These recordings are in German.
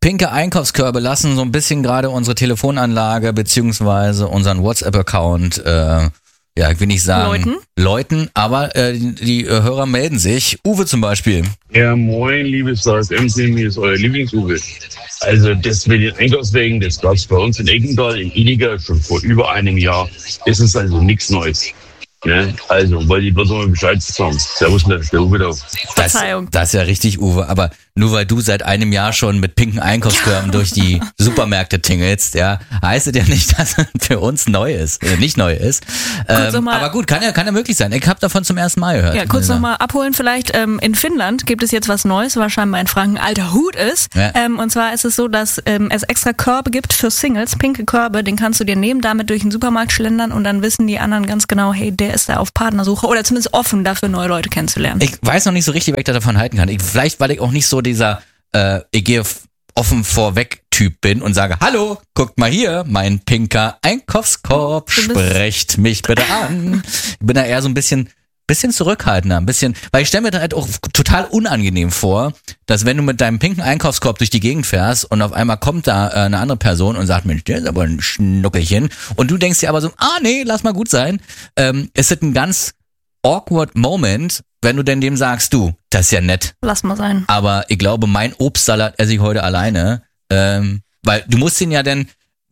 pinke Einkaufskörbe lassen so ein bisschen gerade unsere Telefonanlage beziehungsweise unseren WhatsApp-Account, ich will nicht sagen läuten, aber die Hörer melden sich. Uwe zum Beispiel. Ja, moin, liebes StarFM-Team, hier ist euer Lieblings-Uwe. Also das mit den Einkaufswegen, das gab es bei uns in Eggendal, in Iliga, schon vor über einem Jahr. Das ist also nichts Neues. Ne? Also, weil die bloß mal Bescheid sagen. Servus, der Uwe da. Verzeihung. Das ist ja richtig, Uwe, aber nur weil du seit einem Jahr schon mit pinken Einkaufskörben durch die Supermärkte tingelst, ja, heißt es ja nicht, dass es für uns nicht neu ist. Aber gut, kann ja möglich sein. Ich habe davon zum ersten Mal gehört. Ja, kurz nochmal abholen vielleicht. In Finnland gibt es jetzt was Neues, was scheinbar in Franken alter Hut ist. Ja. Und zwar ist es so, dass es extra Körbe gibt für Singles, pinke Körbe, den kannst du dir nehmen, damit durch den Supermarkt schlendern und dann wissen die anderen ganz genau, hey, der ist da auf Partnersuche oder zumindest offen dafür, neue Leute kennenzulernen. Ich weiß noch nicht so richtig, was ich davon halten kann. Vielleicht, weil ich auch nicht so dieser ich gehe offen vorweg Typ bin und sage, hallo, guckt mal hier, mein pinker Einkaufskorb, sprecht mich bitte an. Ich bin da eher so ein bisschen zurückhaltender, weil ich stelle mir da halt auch total unangenehm vor, dass wenn du mit deinem pinken Einkaufskorb durch die Gegend fährst und auf einmal kommt da eine andere Person und sagt, Mensch, der ist aber ein Schnuckelchen und du denkst dir aber so, nee, lass mal gut sein. Es ist ein ganz awkward Moment, wenn du denn dem sagst, du, das ist ja nett. Lass mal sein. Aber ich glaube, mein Obstsalat esse ich heute alleine, weil du musst ihn ja dann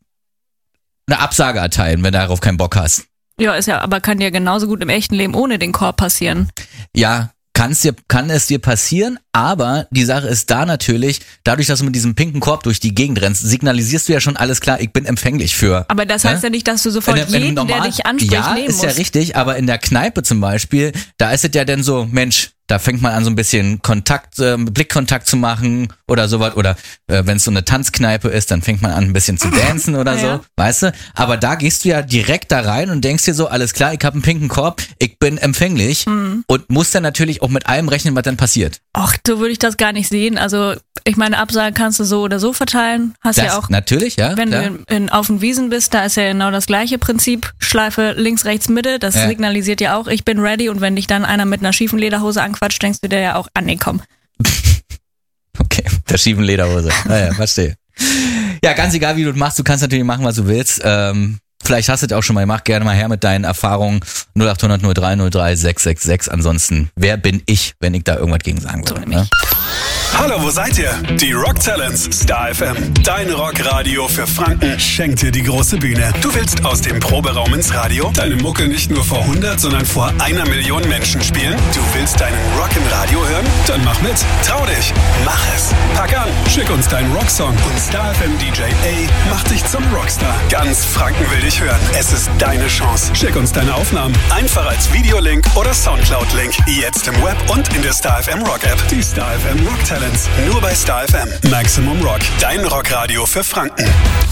eine Absage erteilen, wenn du darauf keinen Bock hast. Ja, aber kann dir genauso gut im echten Leben ohne den Korb passieren. Ja, kann es dir passieren, aber die Sache ist da natürlich, dadurch, dass du mit diesem pinken Korb durch die Gegend rennst, signalisierst du ja schon alles klar, ich bin empfänglich für. Aber das heißt ja nicht, dass du sofort jeden, der dich anspricht, nehmen musst. Ja, ist ja richtig, aber in der Kneipe zum Beispiel, da ist es ja dann so, Mensch, da fängt man an so ein bisschen Blickkontakt zu machen oder sowas oder wenn es so eine Tanzkneipe ist, dann fängt man an ein bisschen zu dancen oder so, weißt du? Aber da gehst du ja direkt da rein und denkst dir so, alles klar, ich habe einen pinken Korb, ich bin empfänglich und musst dann natürlich auch mit allem rechnen, was dann passiert. Ach, so würde ich das gar nicht sehen. Also ich meine, Absagen kannst du so oder so verteilen. Hast das ja auch. Natürlich, ja. Wenn du auf den Wiesen bist, da ist ja genau das gleiche Prinzip. Schleife links, rechts, Mitte. Das signalisiert ja auch, ich bin ready. Und wenn dich dann einer mit einer schiefen Lederhose anquatscht, denkst du dir ja auch, nee, komm. Okay, der schiefen Lederhose. Naja, verstehe. Ja, ganz egal, wie du das machst, du kannst natürlich machen, was du willst. Vielleicht hast du das auch schon mal gemacht, gerne mal her mit deinen Erfahrungen. 0800 03 03 666. Ansonsten, wer bin ich, wenn ich da irgendwas gegen sagen würde? Ne? Hallo, wo seid ihr? Die Rock Talents, Star FM. Dein Rockradio für Franken schenkt dir die große Bühne. Du willst aus dem Proberaum ins Radio? Deine Mucke nicht nur vor 100, sondern vor 1 Million Menschen spielen? Du willst deinen Rock im Radio hören? Dann mach mit. Trau dich. Mach es. Pack an. Schick uns deinen Rocksong. Und Star FM DJ A macht dich zum Rockstar. Ganz Franken will dich hören. Es ist deine Chance. Schick uns deine Aufnahmen. Einfach als Videolink oder Soundcloud-Link. Jetzt im Web und in der Star FM Rock App. Die Star FM Rock Talents. Nur bei Star FM. Maximum Rock. Dein Rockradio für Franken.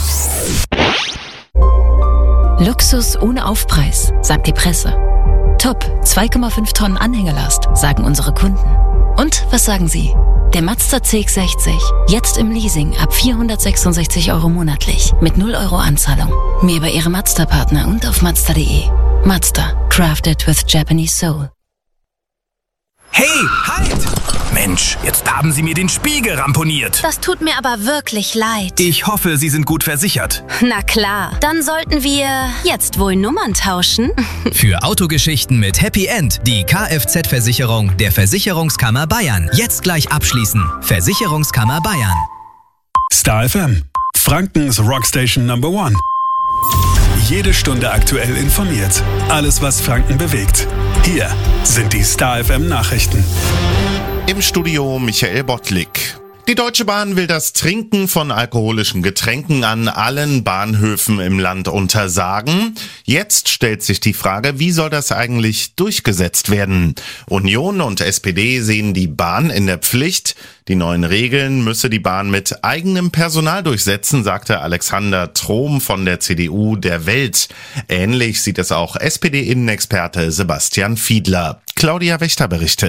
Luxus ohne Aufpreis, sagt die Presse. Top, 2,5 Tonnen Anhängelast, sagen unsere Kunden. Und was sagen Sie? Der Mazda CX-60, jetzt im Leasing ab 466 € monatlich, mit 0 € Anzahlung. Mehr bei Ihrem Mazda-Partner und auf Mazda.de. Mazda, crafted with Japanese soul. Hey, halt! Mensch, jetzt haben Sie mir den Spiegel ramponiert. Das tut mir aber wirklich leid. Ich hoffe, Sie sind gut versichert. Na klar, dann sollten wir jetzt wohl Nummern tauschen. Für Autogeschichten mit Happy End die Kfz-Versicherung der Versicherungskammer Bayern. Jetzt gleich abschließen. Versicherungskammer Bayern. Star FM, Frankens Rockstation Number 1. Jede Stunde aktuell informiert. Alles, was Franken bewegt. Hier sind die Star FM Nachrichten. Im Studio Michael Bottlik. Die Deutsche Bahn will das Trinken von alkoholischen Getränken an allen Bahnhöfen im Land untersagen. Jetzt stellt sich die Frage, wie soll das eigentlich durchgesetzt werden? Union und SPD sehen die Bahn in der Pflicht. Die neuen Regeln müsse die Bahn mit eigenem Personal durchsetzen, sagte Alexander Trom von der CDU der Welt. Ähnlich sieht es auch SPD-Innenexperte Sebastian Fiedler. Claudia Wächter berichtet.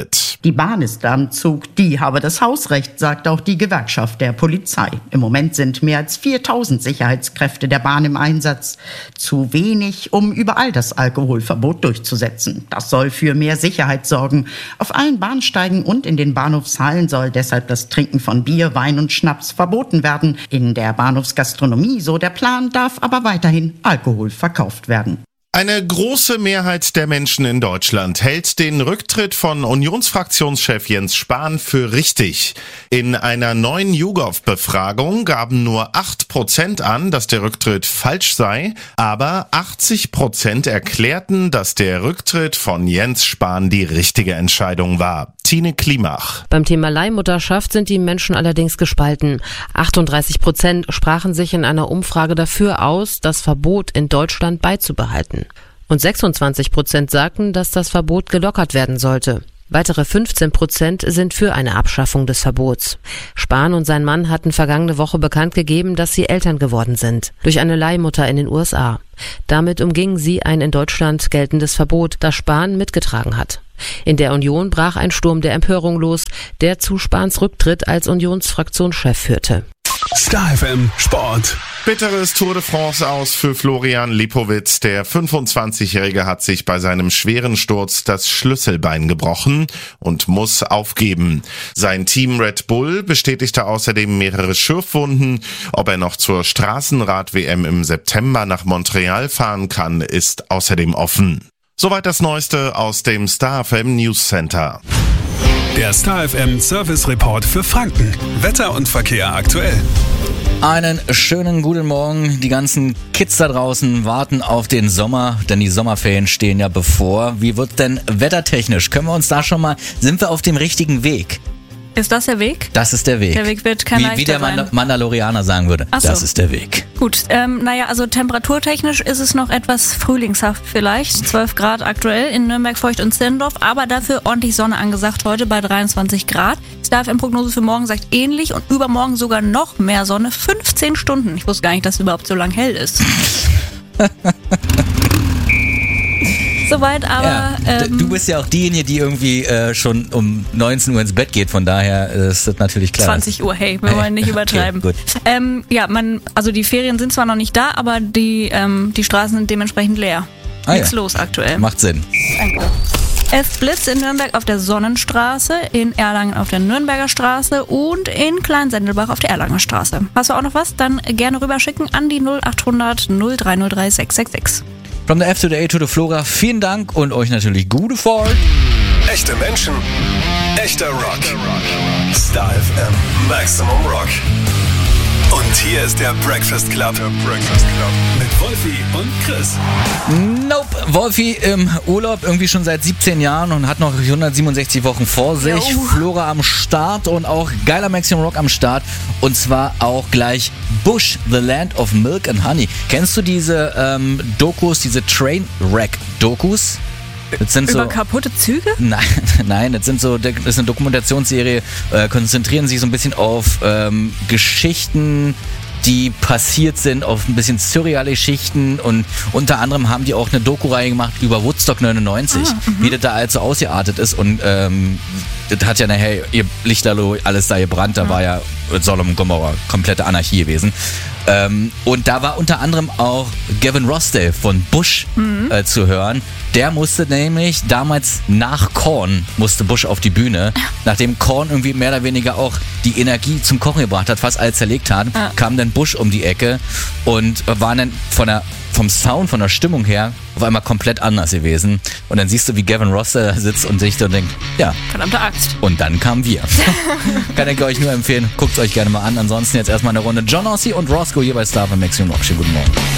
Die Bahn ist am Zug, die habe das Hausrecht, sagt auch die Gewerkschaft der Polizei. Im Moment sind mehr als 4000 Sicherheitskräfte der Bahn im Einsatz. Zu wenig, um überall das Alkoholverbot durchzusetzen. Das soll für mehr Sicherheit sorgen. Auf allen Bahnsteigen und in den Bahnhofshallen soll deshalb das Trinken von Bier, Wein und Schnaps verboten werden. In der Bahnhofsgastronomie, so der Plan, darf aber weiterhin Alkohol verkauft werden. Eine große Mehrheit der Menschen in Deutschland hält den Rücktritt von Unionsfraktionschef Jens Spahn für richtig. In einer neuen YouGov-Befragung gaben nur 8% an, dass der Rücktritt falsch sei, aber 80% erklärten, dass der Rücktritt von Jens Spahn die richtige Entscheidung war. Tine Klimach. Beim Thema Leihmutterschaft sind die Menschen allerdings gespalten. 38% sprachen sich in einer Umfrage dafür aus, das Verbot in Deutschland beizubehalten. Und 26% sagten, dass das Verbot gelockert werden sollte. Weitere 15% sind für eine Abschaffung des Verbots. Spahn und sein Mann hatten vergangene Woche bekannt gegeben, dass sie Eltern geworden sind. Durch eine Leihmutter in den USA. Damit umgingen sie ein in Deutschland geltendes Verbot, das Spahn mitgetragen hat. In der Union brach ein Sturm der Empörung los, der zu Spahns Rücktritt als Unionsfraktionschef führte. Star FM Sport. Bitteres Tour de France aus für Florian Lipowitz. Der 25-Jährige hat sich bei seinem schweren Sturz das Schlüsselbein gebrochen und muss aufgeben. Sein Team Red Bull bestätigte außerdem mehrere Schürfwunden. Ob er noch zur Straßenrad-WM im September nach Montreal fahren kann, ist außerdem offen. Soweit das Neueste aus dem Star FM News Center. Der Star FM Service Report für Franken. Wetter und Verkehr aktuell. Einen schönen guten Morgen. Die ganzen Kids da draußen warten auf den Sommer, denn die Sommerferien stehen ja bevor. Wie wird denn wettertechnisch? Können wir uns da schon mal, sind wir auf dem richtigen Weg? Ist das der Weg? Das ist der Weg. Der Weg wird kein leichter Wie der sein. Mandalorianer sagen würde. Ach so. Das ist der Weg. Gut, also temperaturtechnisch ist es noch etwas frühlingshaft vielleicht. 12 Grad aktuell in Nürnberg, Feucht und Zirndorf, aber dafür ordentlich Sonne angesagt heute bei 23 Grad. Star FM Prognose für morgen sagt ähnlich und übermorgen sogar noch mehr Sonne, 15 Stunden. Ich wusste gar nicht, dass es überhaupt so lang hell ist. Soweit, aber... Ja, du bist ja auch diejenige, die irgendwie schon um 19 Uhr ins Bett geht, von daher ist das natürlich klar. 20 Uhr, hey, wir wollen nicht übertreiben. Okay, gut. Also die Ferien sind zwar noch nicht da, aber die Straßen sind dementsprechend leer. Nichts los aktuell. Macht Sinn. Danke. Es blitzt in Nürnberg auf der Sonnenstraße, in Erlangen auf der Nürnberger Straße und in Kleinsendelbach auf der Erlanger Straße. Hast du auch noch was? Dann gerne rüberschicken an die 0800 0303 666. From the F to the A to the Flora, vielen Dank und euch natürlich gute Fahrt. Echte Menschen, echter Rock. Star FM Maximum Rock. Und hier ist der Breakfast Club. Mit Wolfi und Chris. Nope, Wolfi im Urlaub irgendwie schon seit 17 Jahren und hat noch 167 Wochen vor sich. Flora am Start und auch geiler Maximum Rock am Start. Und zwar auch gleich Bush, The Land of Milk and Honey. Kennst du diese Dokus, diese Trainwreck-Dokus? Über kaputte Züge? Nein, das ist eine Dokumentationsserie, konzentrieren sich so ein bisschen auf Geschichten, die passiert sind, auf ein bisschen surreale Geschichten und unter anderem haben die auch eine Doku-Reihe gemacht über Woodstock 99, wie das da also ausgeartet ist und das hat ja nachher ihr Lichterloh alles da gebrannt, da war ja Sodom und Gomorra komplette Anarchie gewesen. Und da war unter anderem auch Gavin Rossdale von Bush zu hören. Der musste nämlich damals nach Korn, musste Bush auf die Bühne, nachdem Korn irgendwie mehr oder weniger auch die Energie zum Kochen gebracht hat, fast alles zerlegt hat, kam dann Bush um die Ecke und war dann vom Sound, von der Stimmung her auf einmal komplett anders gewesen. Und dann siehst du, wie Gavin Rossdale da sitzt und sich so denkt, ja. Verdammte Axt. Und dann kamen wir. Kann ich euch nur empfehlen, guckt es euch gerne mal an. Ansonsten jetzt erstmal eine Runde John Ossie und Roscoe hier bei Star FM Maximum Rock. Schönen guten Morgen.